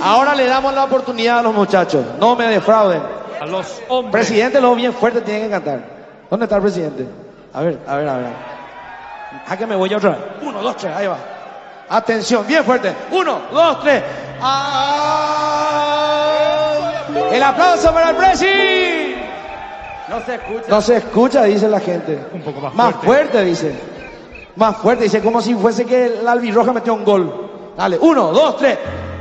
Ahora le damos la oportunidad a los muchachos. No me defrauden. A los hombres. Presidente, lo bien fuerte tiene que cantar. ¿Dónde está el presidente? A ver. ¿A que me voy yo otra vez? 1, 2, 3, ahí va. Atención, bien fuerte. 1, 2, 3. El aplauso para el presi. No se escucha. No se escucha, dice la gente. Un poco más Más fuerte. fuerte, dice. Más fuerte, dice, como si fuese que la albirroja metió un gol. Dale, 1, 2, 3.